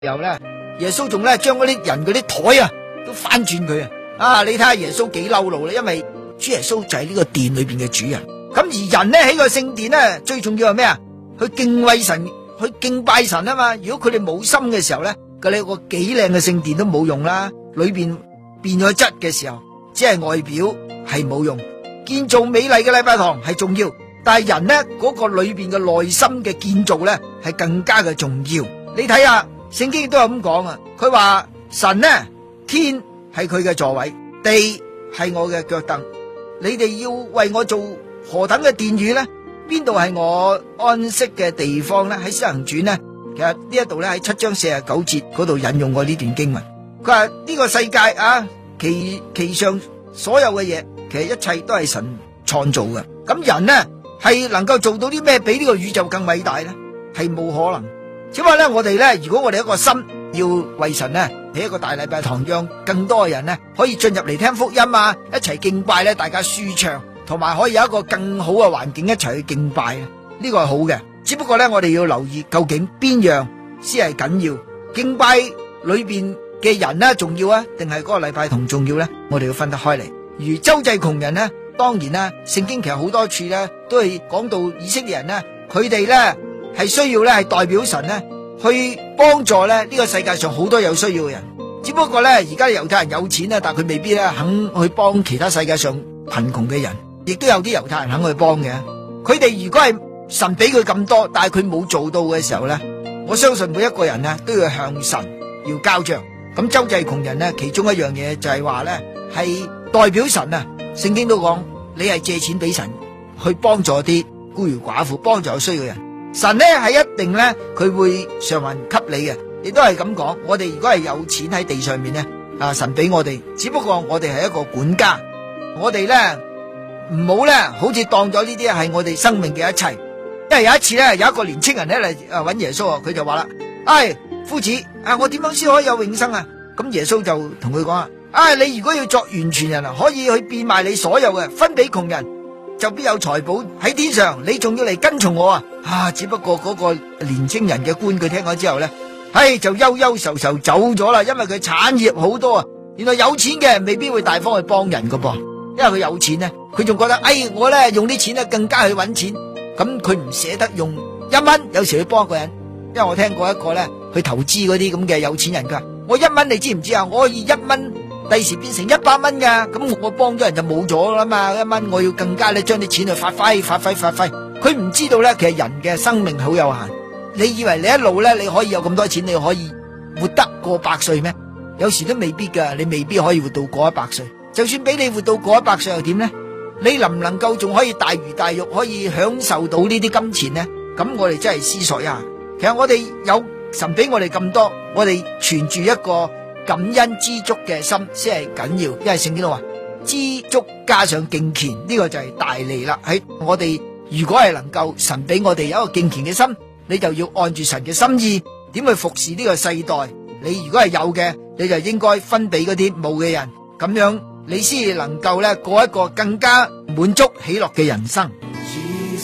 然後咧，耶穌仲咧將嗰啲人嗰啲台啊都翻轉佢啊！你睇下耶穌幾嬲怒咧，因為主耶穌就係呢個殿裏邊嘅主人。咁而人咧喺個聖殿咧，最重要係咩啊？去敬畏神，去敬拜神啊嘛！如果佢哋冇心嘅時候咧，你個幾靚嘅聖殿都冇用啦，裏邊變咗質嘅時候，只係外表係冇用。建造美麗嘅禮拜堂係重要，但係人咧嗰個裏邊嘅內心嘅建造咧係更加嘅重要。你睇下聖經都有咁講啊，佢話神咧天係佢嘅座位，地係我嘅腳凳，你哋要為我做何等嘅殿宇咧？邊度係我安息嘅地方咧？喺使行傳咧，其實呢一度咧喺7章49節嗰度引用過呢段經文。佢話呢個世界啊，其上所有嘅嘢，其實一切都係神創造嘅。咁人呢係能夠做到啲咩比呢個宇宙更偉大咧？係冇可能。只不過咧，我哋咧，如果我哋一個心要為神咧起一個大禮拜堂，讓更多嘅人咧可以進入嚟聽福音啊，一齊敬拜咧，大家舒暢。同埋可以有一個更好嘅環境一齊去敬拜，呢個係好嘅。只不過咧，我哋要留意究竟邊樣先係緊要？敬拜裏邊嘅人呢重要啊，定係嗰個禮拜堂重要呢？我哋要分得開嚟。如周濟窮人呢，當然啦，聖經其實好多處呢都係講到以色列人呢，佢哋呢係需要呢係代表神呢去幫助呢個世界上好多有需要嘅人。只不過呢，而家猶太人有錢呢，但係佢未必呢肯去幫其他世界上貧窮嘅人。亦都有啲猶太人肯去幫嘅，佢哋如果係神俾佢咁多，但係佢冇做到嘅時候呢，我相信每一個人呢都要向神要交賬。咁周濟窮人呢，其中一樣嘢就係話呢係代表神啊。聖經都講你係借錢俾神去幫助啲孤兒寡婦，幫助有需要嘅人，神呢係一定呢佢會償還給你嘅。亦都係咁講，我哋如果係有錢喺地上面呢，神俾我哋，只不過我哋係一個管家，我哋呢唔好咧，好似當咗呢啲係我哋生命嘅一切。因為有一次咧，有一個年青人咧嚟搵耶穌啊，佢就話啦：夫子我點樣先可以有永生啊？咁耶穌就同佢講啊：你如果要作完全人啊，可以去變賣你所有嘅，分俾窮人，就必有財寶喺天上。你仲要嚟跟從我啊？只不過嗰個年青人嘅官，佢聽咗之後咧，就憂憂愁愁走咗啦，因為佢產業好多啊。原來有錢嘅未必會大方去幫人噶噃。因為佢有錢咧，佢仲覺得我咧用啲錢咧更加去搵錢，咁佢唔捨得用1蚊，有時去幫一個人。因為我聽過一個咧去投資嗰啲咁嘅有錢人，佢話我1蚊你知唔知啊？我可以1蚊第時變成100蚊噶，咁我幫咗人就冇咗啦嘛。1蚊我要更加咧將啲錢去發揮。佢唔知道咧，其實人嘅生命好有限。你以為你一路咧你可以有咁多錢，你可以活得過100歲咩？有時都未必噶，你未必可以活到過100歲。就算俾你活到過100歲又點呢？你能唔能夠仲可以大魚大肉，可以享受到呢啲金錢呢？咁我哋真係思索一下。其實我哋有神俾我哋咁多，我哋存住一個感恩知足嘅心先係緊要。因為聖經都話知足加上敬虔，呢個就係大利啦。喺我哋如果係能夠神俾我哋有一個敬虔嘅心，你就要按住神嘅心意點去服侍呢個世代。你如果係有嘅，你就應該分俾嗰啲冇嘅人，咁樣你先能夠咧過一個更加滿足喜樂嘅人生。